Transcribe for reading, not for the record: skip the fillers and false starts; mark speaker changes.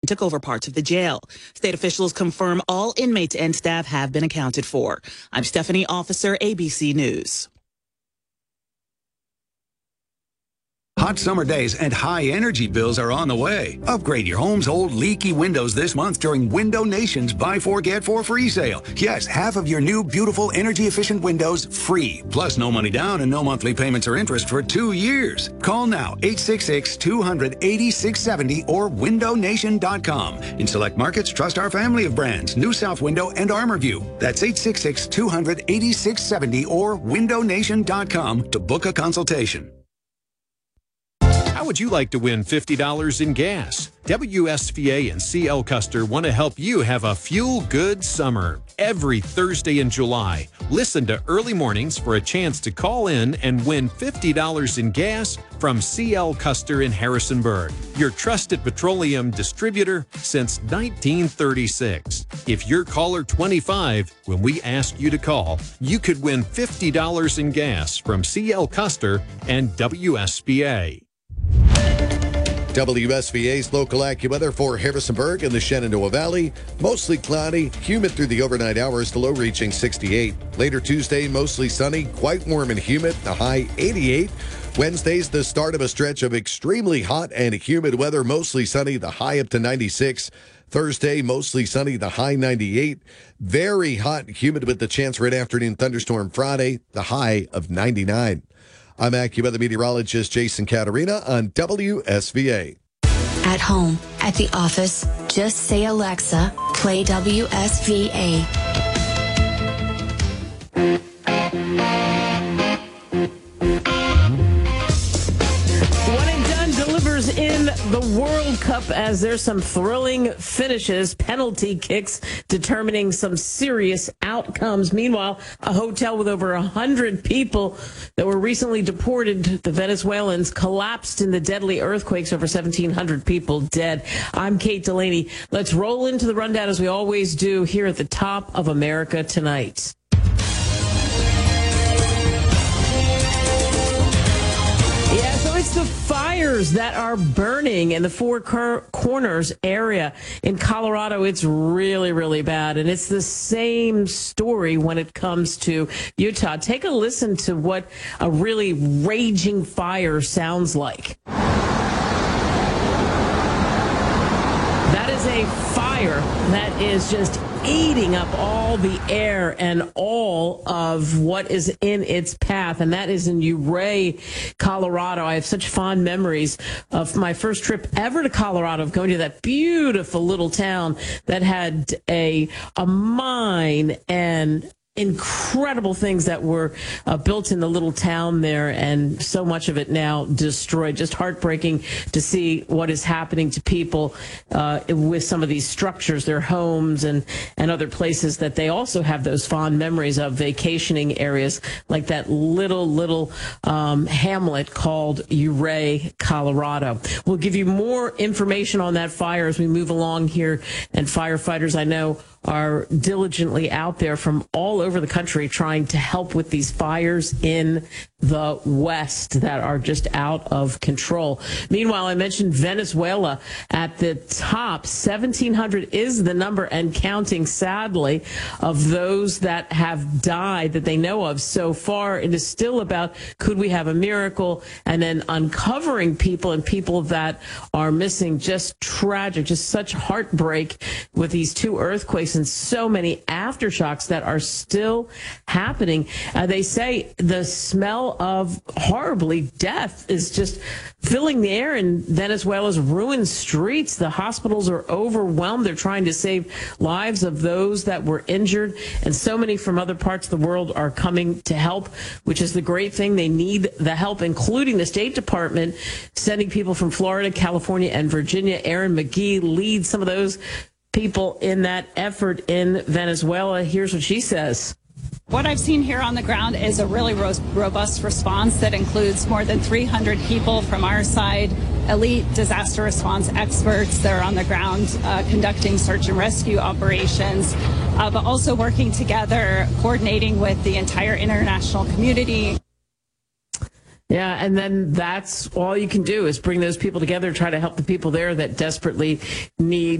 Speaker 1: took over parts of the jail. State officials confirm all inmates and staff have been accounted for. I'm Stephanie Officer, ABC News.
Speaker 2: Hot summer days and high energy bills are on the way. Upgrade your home's old leaky windows this month during Window Nation's Buy 4 Get 4 free sale. Yes, half of your new beautiful energy efficient windows free. Plus no money down and no monthly payments or interest for 2 years. Call now 866-200-8670 or windownation.com. In select markets, trust our family of brands, New South Window and ArmorView. That's 866-200-8670 or windownation.com to book a consultation.
Speaker 3: How would you like to win $50 in gas? WSVA and CL Custer want to help you have a fuel-good summer. Every Thursday in July, listen to Early Mornings for a chance to call in and win $50 in gas from CL Custer in Harrisonburg, your trusted petroleum distributor since 1936. If you're caller 25 when we ask you to call, you could win $50 in gas from CL Custer and WSVA.
Speaker 4: WSVA's local AccuWeather for Harrisonburg and the Shenandoah Valley. Mostly cloudy, humid through the overnight hours, the low reaching 68. Later Tuesday, mostly sunny, quite warm and humid, the high 88. Wednesday's the start of a stretch of extremely hot and humid weather, mostly sunny, the high up to 96. Thursday, mostly sunny, the high 98. Very hot and humid with the chance for an afternoon thunderstorm Friday, the high of 99. I'm AccuWeather meteorologist Jason Caterina on WSVA.
Speaker 5: At home, at the office, just say Alexa, play WSVA.
Speaker 6: In the World Cup, as there's some thrilling finishes, penalty kicks determining some serious outcomes. Meanwhile, a hotel with over 100 people that were recently deported, the Venezuelans, collapsed in the deadly earthquakes, over 1,700 people dead. I'm Kate Delaney. Let's roll into the rundown as we always do here at the top of America Tonight. It's the fires that are burning in the Four Corners area in Colorado. It's really, really bad. And it's the same story when it comes to Utah. Take a listen to what a really raging fire sounds like. That is a fire that is just eating up all the air and all of what is in its path, and that is in Ouray, Colorado. I have such fond memories of my first trip ever to Colorado, of going to that beautiful little town that had a mine and incredible things that were built in the little town there, and so much of it now destroyed. Just heartbreaking to see what is happening to people with some of these structures, their homes and other places that they also have those fond memories of, vacationing areas like that little hamlet called Ouray, Colorado. We'll give you more information on that fire as we move along here, and firefighters I know are diligently out there from all over the country trying to help with these fires in the West that are just out of control. Meanwhile, I mentioned Venezuela at the top. 1,700 is the number and counting, sadly, of those that have died that they know of so far. It is still about, could we have a miracle? And then uncovering people and people that are missing. Just tragic, just such heartbreak with these two earthquakes and so many aftershocks that are still happening. They say the smell of horribly death is just filling the air in Venezuela's ruined streets. The hospitals are overwhelmed. They're trying to save lives of those that were injured, and so many from other parts of the world are coming to help, which is the great thing. They need the help, including the State Department sending people from Florida, California, and Virginia. Erin McGee leads some of those people in that effort in Venezuela. Here's what she says.
Speaker 7: What I've seen here on the ground is a really robust response that includes more than 300 people from our side, elite disaster response experts that are on the ground conducting search and rescue operations, but also working together, coordinating with the entire international community.
Speaker 6: Yeah, and then that's all you can do is bring those people together, try to help the people there that desperately need